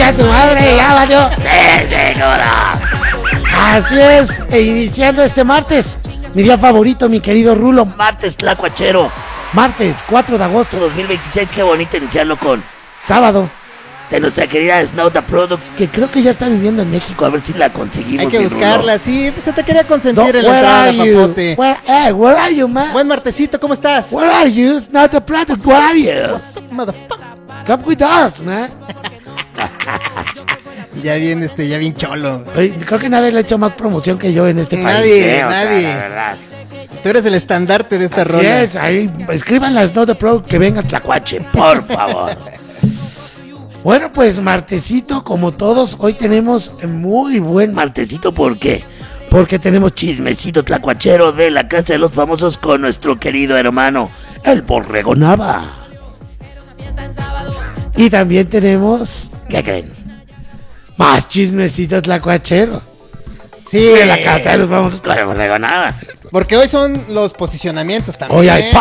chinga su madre, ya valió. Sí, cómo no. Así es, iniciando este martes, mi día favorito, mi querido Rulo. Martes tlacuachero. Martes 4 de agosto 2026, qué bonito iniciarlo con sábado, de nuestra querida Snow the Product, que creo que ya está viviendo en México. a ver si la conseguimos. Hay que mi buscarla, Rulo. sí, pues se te quería consentir en la Where entrada, are you? papote. Where are you, man? Buen martesito, ¿cómo estás? Where are you? It's not a product. Where are you? What's up, motherfucker? Come with us, man. Ya bien cholo. Oye, creo que nadie le ha hecho más promoción que yo en este país. Nadie. Sí, o sea, nadie. la verdad. Tú eres el estandarte de esta Así rola. es, ahí escríbanle a Snow the Pro que venga a Tlacuache, por favor. Bueno, pues martesito, como todos, hoy tenemos muy buen Martesito, ¿por qué? porque tenemos chisme. Chismecito tlacuachero de la Casa de los Famosos con nuestro querido hermano, El Borrego Nava. Y también tenemos, ¿qué creen? Más chismecito tlacuachero. Sí. De la Casa de los Famosos con El Borrego Nava. Porque hoy son los posicionamientos también. Hoy hay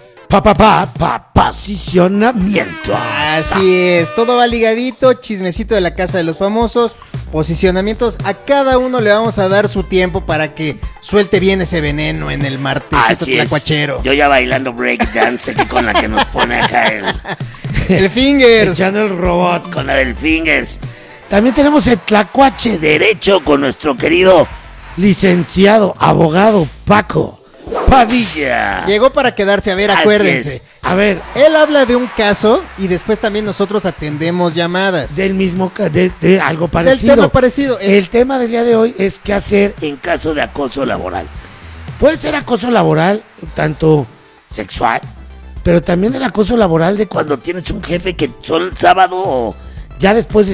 posicionamiento. Así es, todo va ligadito, chismecito de la Casa de los Famosos, posicionamientos. A cada uno le vamos a dar su tiempo para que suelte bien ese veneno en el martesito Así es. tlacuachero. Yo ya bailando breakdance aquí con la que nos pone acá El Fingers. Echando el robot. con la del Fingers. También tenemos el Tlacuache Derecho con nuestro querido licenciado, abogado Paco Padilla. Llegó para quedarse, a ver, Así acuérdense. es. A ver, Él habla de un caso y después también nosotros atendemos llamadas. del mismo, de algo parecido. tema parecido. El tema del día de hoy es qué hacer. En caso de acoso laboral. Puede ser acoso laboral, tanto sexual, pero también el acoso laboral de cuando Cuando tienes un jefe que solo el sábado o ya después